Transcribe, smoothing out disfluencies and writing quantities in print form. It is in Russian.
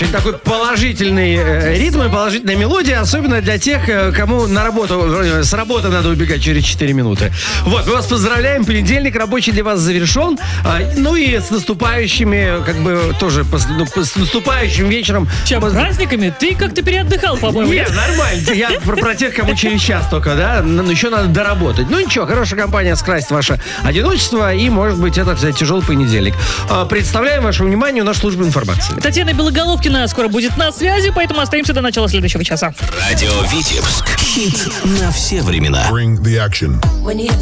очень такой положительный ритм и положительная мелодия, особенно для тех, кому с работы надо убегать через 4 минуты. Вот, мы вас поздравляем. Понедельник рабочий для вас завершен. Ну и с наступающими, тоже с наступающим вечером. Чем, праздниками? Ты как-то переотдыхал, по-моему. Нет, нормально. Я про тех, кому через час только, да? Но еще надо доработать. Ну ничего, хорошая компания скрасит ваше одиночество, и, может быть, это, кстати, тяжелый понедельник. Представляем вашему вниманию нашу службу информации. Татьяна Белоголовкина скоро будет на связи, поэтому остаемся до начала следующего часа. Радио Витебск. Хит на все времена. Bring the action.